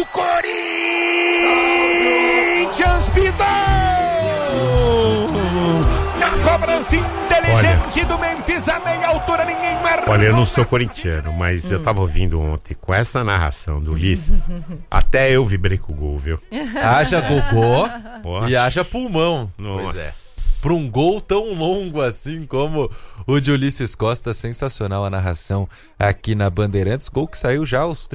o Corinthians pitou! Na cobrança inteligente do Memphis, a meia altura, ninguém marcou. Olha, eu não sou corintiano, mas eu tava ouvindo ontem, com essa narração do Ulisses, até eu vibrei com o gol, viu? Haja gogó Poxa. e haja pulmão. Nossa. Pois é. Para um gol tão longo assim como o de Ulisses Costa, sensacional a narração aqui na Bandeirantes. Gol que saiu já aos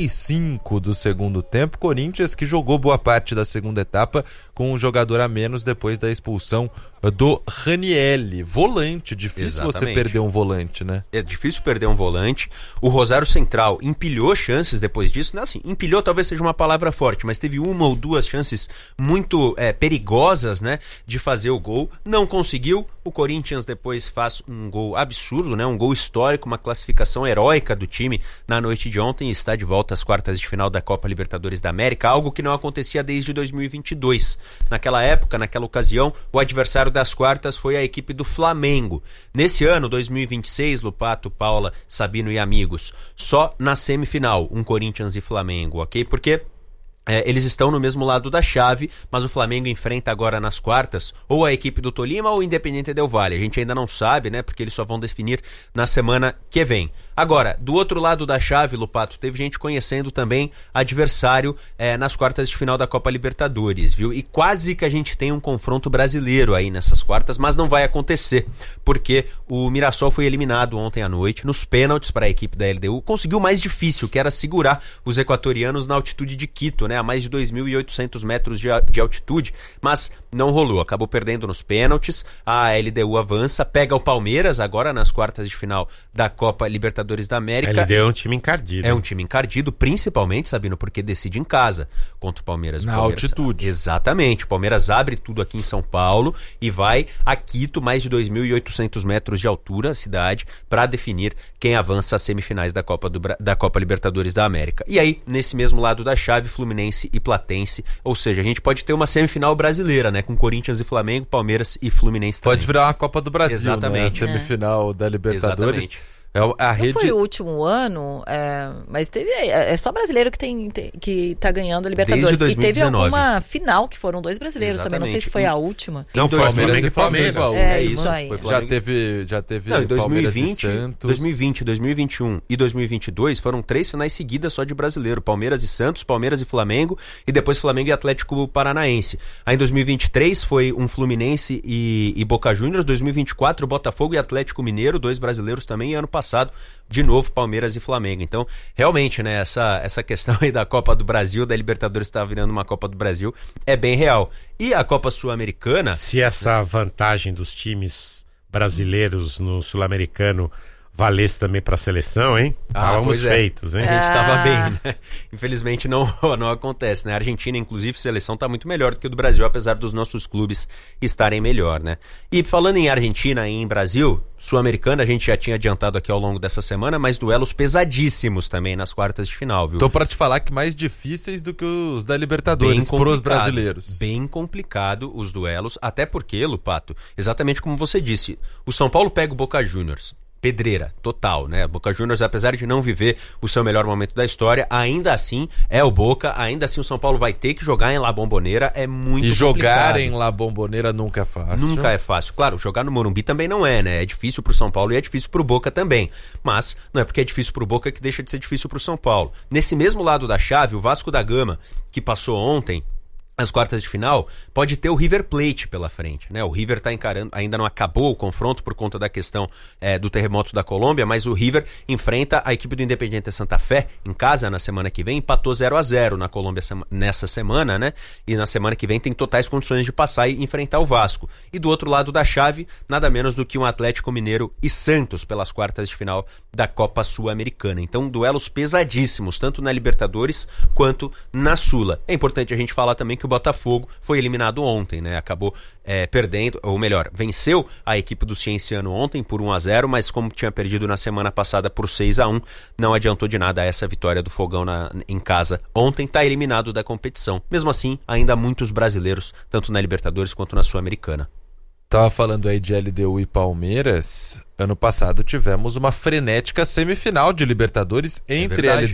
35 do segundo tempo. Corinthians que jogou boa parte da segunda etapa com um jogador a menos depois da expulsão do Ranielli. Volante, difícil. Exatamente. Você perder um volante, né? É difícil perder um volante. O Rosário Central empilhou chances depois disso. Não, assim, empilhou talvez seja uma palavra forte, mas teve uma ou duas chances muito perigosas, né, de fazer o gol. Não conseguiu. O Corinthians depois faz um gol absurdo, né? Um gol histórico, uma classificação heróica do time na noite de ontem e está de volta às quartas de final da Copa Libertadores da América, algo que não acontecia desde 2022. Naquela época, naquela ocasião, o adversário das quartas foi a equipe do Flamengo. Nesse ano, 2026, Lupato, Paula, Sabino e amigos, só na semifinal, um Corinthians e Flamengo, ok? Porque eles estão no mesmo lado da chave, mas o Flamengo enfrenta agora nas quartas ou a equipe do Tolima ou o Independiente Del Valle. A gente ainda não sabe, né? Porque eles só vão definir na semana que vem. Agora, do outro lado da chave, Lupato, teve gente conhecendo também adversário nas quartas de final da Copa Libertadores, viu? E quase que a gente tem um confronto brasileiro aí nessas quartas, mas não vai acontecer, porque o Mirassol foi eliminado ontem à noite, nos pênaltis para a equipe da LDU. Conseguiu o mais difícil, que era segurar os equatorianos na altitude de Quito, né? A mais de 2.800 metros de altitude, mas não rolou, acabou perdendo nos pênaltis. A LDU avança, pega o Palmeiras agora nas quartas de final da Copa Libertadores da América. A LDU é um time encardido. É um time encardido, principalmente, Sabino, porque decide em casa contra o Palmeiras. Na altitude. Exatamente, o Palmeiras abre tudo aqui em São Paulo e vai a Quito, mais de 2.800 metros de altura, a cidade, para definir quem avança às semifinais da Copa Libertadores da América. E aí, nesse mesmo lado da chave, Fluminense e Platense, ou seja, a gente pode ter uma semifinal brasileira, né, com Corinthians e Flamengo, Palmeiras e Fluminense também. Pode virar uma Copa do Brasil, exatamente, né? A semifinal da Libertadores. Exatamente. A rede... Não foi o último ano, mas teve. É só brasileiro que tá ganhando a Libertadores. Desde 2019. E teve alguma final que foram dois brasileiros também. Não sei se foi a última. Não, foi Palmeiras e Palmeiras. É isso aí. Já teve não, em 2020, 2021 e 2022 foram 3 finais seguidas só de brasileiro. Palmeiras e Santos, Palmeiras e Flamengo e depois Flamengo e Atlético Paranaense. Aí em 2023 foi um Fluminense e Boca Juniors. 2024 Botafogo e Atlético Mineiro, 2 brasileiros também. E ano passado, de novo, Palmeiras e Flamengo. Então, realmente, né, essa questão aí da Copa do Brasil, da Libertadores estar virando uma Copa do Brasil, é bem real. E a Copa Sul-Americana... Se essa vantagem dos times brasileiros no Sul-Americano valesse também para a seleção, hein? Estávamos feitos, hein? A gente estava bem, né? Infelizmente não acontece, né? A Argentina, inclusive, seleção está muito melhor do que o do Brasil, apesar dos nossos clubes estarem melhor, né? E falando em Argentina e em Brasil, Sul-Americana, a gente já tinha adiantado aqui ao longo dessa semana, mas duelos pesadíssimos também nas quartas de final, viu? Tô para te falar que mais difíceis do que os da Libertadores pros brasileiros. Bem complicado os duelos, até porque, Lupato, exatamente como você disse, o São Paulo pega o Boca Juniors. Pedreira, total, né? Boca Juniors, apesar de não viver o seu melhor momento da história, ainda assim é o Boca, ainda assim o São Paulo vai ter que jogar em La Bombonera, é muito complicado. E jogar em La Bombonera nunca é fácil. Nunca é fácil. Claro, jogar no Morumbi também não é, né? É difícil pro São Paulo e é difícil pro Boca também. Mas não é porque é difícil pro Boca que deixa de ser difícil pro São Paulo. Nesse mesmo lado da chave, o Vasco da Gama, que passou ontem as quartas de final, pode ter o River Plate pela frente, né? O River tá encarando, ainda não acabou o confronto por conta da questão do terremoto da Colômbia, mas o River enfrenta a equipe do Independiente Santa Fé em casa na semana que vem, empatou 0-0 na Colômbia nessa semana, né? E na semana que vem tem totais condições de passar e enfrentar o Vasco. E do outro lado da chave, nada menos do que um Atlético Mineiro e Santos pelas quartas de final da Copa Sul-Americana. Então, duelos pesadíssimos, tanto na Libertadores quanto na Sula. É importante a gente falar também que o Botafogo foi eliminado ontem, né? Acabou perdendo, ou melhor, venceu a equipe do Cienciano ontem por 1-0, mas como tinha perdido na semana passada por 6-1, não adiantou de nada essa vitória do Fogão em casa. Ontem está eliminado da competição. Mesmo assim, ainda há muitos brasileiros, tanto na Libertadores quanto na Sul-Americana. Tava falando aí de LDU e Palmeiras. Ano passado tivemos uma frenética semifinal de Libertadores entre LDU